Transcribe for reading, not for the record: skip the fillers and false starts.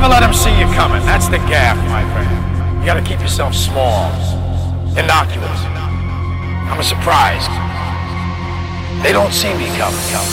never let them see you coming. That's the gaff, my friend. You gotta keep yourself small, innocuous. I'm a surprise. They don't see me coming.